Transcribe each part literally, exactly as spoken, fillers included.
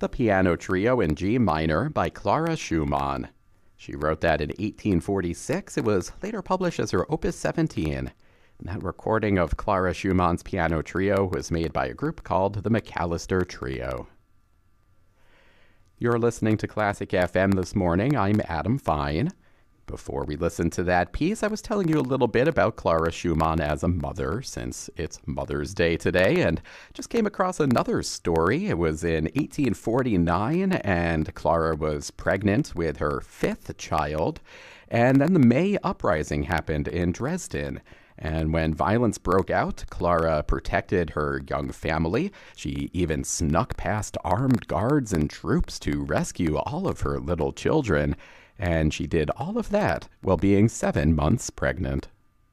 the Piano Trio in G minor by Clara Schumann. She wrote that in eighteen forty-six. It was later published as her Opus seventeen. And that recording of Clara Schumann's Piano Trio was made by a group called the McAllister Trio. You're listening to Classic F M this morning. I'm Adam Fine. Before we listen to that piece, I was telling you a little bit about Clara Schumann as a mother, since it's Mother's Day today, and just came across another story. It was in eighteen forty-nine, and Clara was pregnant with her fifth child, and then the May Uprising happened in Dresden. And when violence broke out, Clara protected her young family. She even snuck past armed guards and troops to rescue all of her little children. And she did all of that while being seven months pregnant.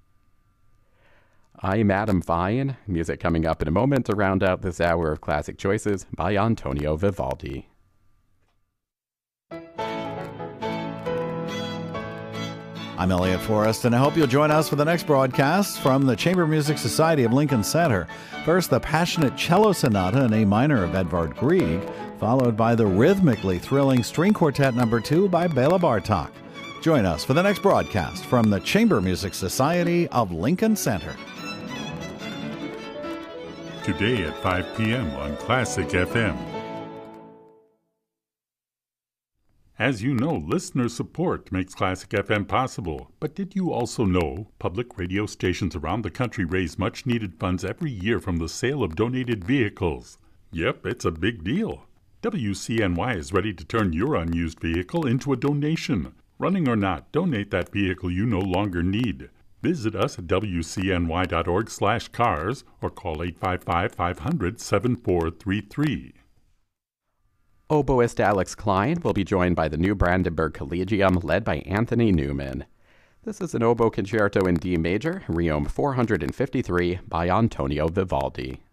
I'm Adam Fine. Music coming up in a moment to round out this hour of Classic Choices by Antonio Vivaldi. I'm Elliot Forrest, and I hope you'll join us for the next broadcast from the Chamber Music Society of Lincoln Center. First, the passionate cello sonata in A minor of Edvard Grieg, followed by the rhythmically thrilling string quartet number two by Bela Bartok. Join us for the next broadcast from the Chamber Music Society of Lincoln Center. Today at five p.m. on Classic F M. As you know, listener support makes Classic F M possible. But did you also know public radio stations around the country raise much-needed funds every year from the sale of donated vehicles? Yep, it's a big deal. W C N Y is ready to turn your unused vehicle into a donation. Running or not, donate that vehicle you no longer need. Visit us at w c n y dot org slash cars or call eight five five, five hundred, seven four three three. Oboist Alex Klein will be joined by the New Brandenburg Collegium, led by Anthony Newman. This is an oboe concerto in D major, Requiem four hundred fifty-three by Antonio Vivaldi.